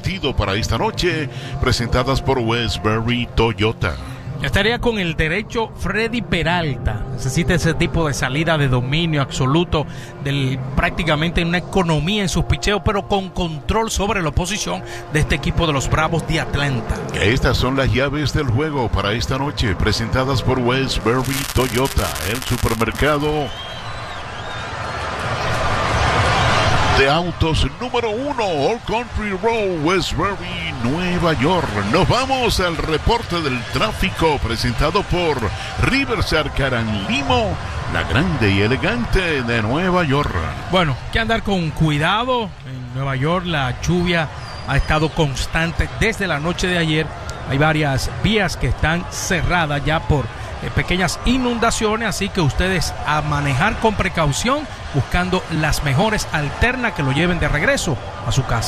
partido para esta noche, presentadas por Westbury Toyota. Ya estaría con el derecho Freddy Peralta. Necesita ese tipo de salida de dominio absoluto, prácticamente una economía en sus picheos, pero con control sobre la oposición de este equipo de los Bravos de Atlanta. Estas son las llaves del juego para esta noche, presentadas por Westbury Toyota, el supermercado de autos número 1, Old Country Road, Westbury, Nueva York. Nos vamos al reporte del tráfico presentado por Riverside Caran Limo, la grande y elegante de Nueva York. Bueno, hay que andar con cuidado. En Nueva York la lluvia ha estado constante desde la noche de ayer. Hay varias vías que están cerradas ya por pequeñas inundaciones, así que ustedes a manejar con precaución, buscando las mejores alternas que lo lleven de regreso a su casa.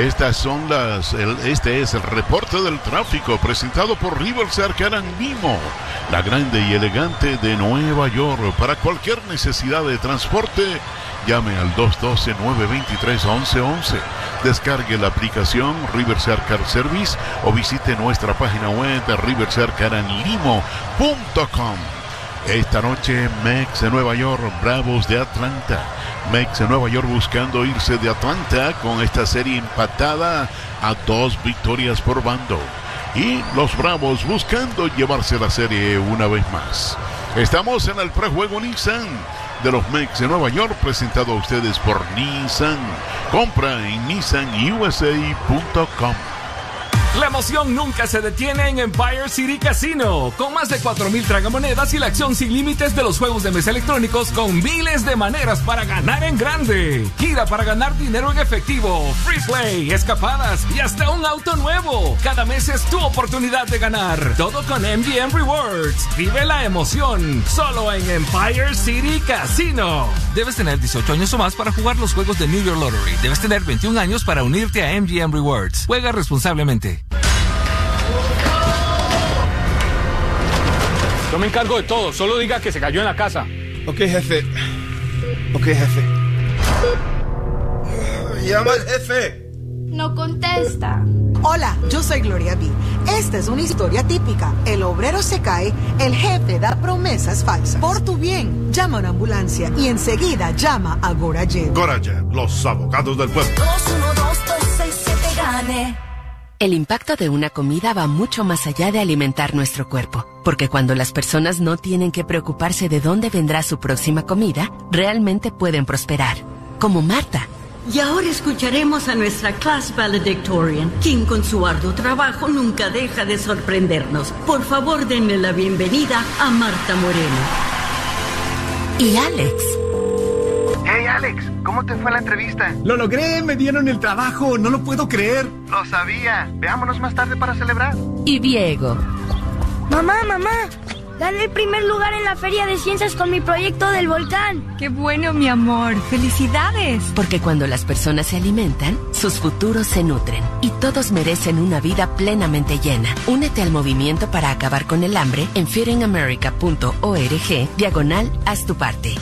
Este es el reporte del tráfico presentado por Riverside Caran Limo, la grande y elegante de Nueva York. Para cualquier necesidad de transporte, llame al 212-923-1111. Descargue la aplicación Riverside Car Service o visite nuestra página web de riversidecaranlimo.com. Esta noche, Mets de Nueva York, Bravos de Atlanta. Mets de Nueva York buscando irse de Atlanta con esta serie empatada a 2 victorias por bando. Y los Bravos buscando llevarse la serie una vez más. Estamos en el prejuego Nissan de los Mets de Nueva York, presentado a ustedes por Nissan. Compra en nissanusa.com. La emoción nunca se detiene en Empire City Casino. Con más de 4,000 tragamonedas y la acción sin límites de los juegos de mesa electrónicos con miles de maneras para ganar en grande. Gira para ganar dinero en efectivo, free play, escapadas y hasta un auto nuevo. Cada mes es tu oportunidad de ganar. Todo con MGM Rewards. Vive la emoción solo en Empire City Casino. Debes tener 18 años o más para jugar los juegos de New York Lottery. Debes tener 21 años para unirte a MGM Rewards. Juega responsablemente. Yo me encargo de todo, solo diga que se cayó en la casa. Ok, jefe. Llama al jefe. No contesta. Hola, yo soy Gloria B. Esta es una historia típica. El obrero se cae, el jefe da promesas falsas. Por tu bien, llama a una ambulancia y enseguida llama a Gorajet. Gorajet, los abogados del pueblo. 212-267-GANE. El impacto de una comida va mucho más allá de alimentar nuestro cuerpo, porque cuando las personas no tienen que preocuparse de dónde vendrá su próxima comida, realmente pueden prosperar, como Marta. Y ahora escucharemos a nuestra class valedictorian, quien con su arduo trabajo nunca deja de sorprendernos. Por favor, denle la bienvenida a Marta Moreno. Y Alex. Hey Alex, ¿cómo te fue la entrevista? Lo logré, me dieron el trabajo, no lo puedo creer. Lo sabía, veámonos más tarde para celebrar. Y Diego. Mamá, gané el primer lugar en la Feria de Ciencias con mi proyecto del volcán. ¡Qué bueno, mi amor! ¡Felicidades! Porque cuando las personas se alimentan, sus futuros se nutren. Y todos merecen una vida plenamente llena. Únete al movimiento para acabar con el hambre en feedingamerica.org/haz tu parte.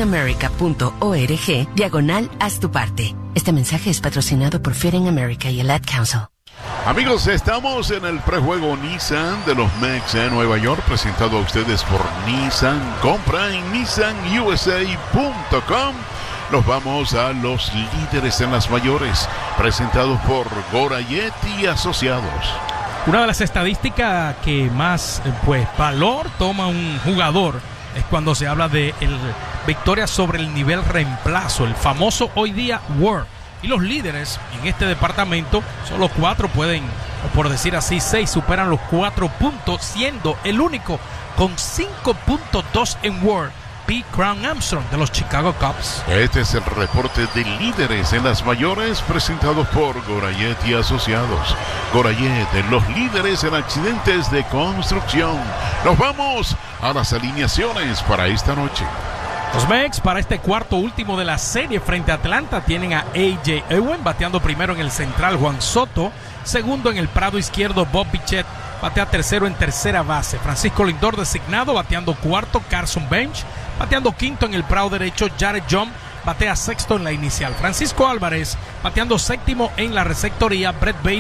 feedingamerica.org/haz tu parte. Este mensaje es patrocinado por Feeding America y el Ad Council. Amigos, estamos en el prejuego Nissan de los Mets de Nueva York, presentado a ustedes por Nissan. Compra en nissanusa.com. Nos vamos a los líderes en las mayores, presentados por Gorajet y Asociados. Una de las estadísticas que más valor toma un jugador es cuando se habla de victoria sobre el nivel reemplazo, el famoso hoy día WAR. Y los líderes en este departamento, solo 4 pueden, o por decir así, 6 superan los 4 puntos, siendo el único con 5.2 en WAR, Pete Crown Armstrong de los Chicago Cubs. Este es el reporte de líderes en las mayores, presentado por Gorajet y Asociados. Gorajet, los líderes en accidentes de construcción. Nos vamos a las alineaciones para esta noche. Los Mets para este cuarto último de la serie frente a Atlanta tienen a A.J. Owen bateando primero en el central, Juan Soto, segundo en el prado izquierdo, Bob Bichette batea tercero en tercera base, Francisco Lindor designado bateando cuarto, Carson Bench bateando quinto en el prado derecho, Jared John batea sexto en la inicial, Francisco Álvarez bateando séptimo en la receptoría, Brett Baty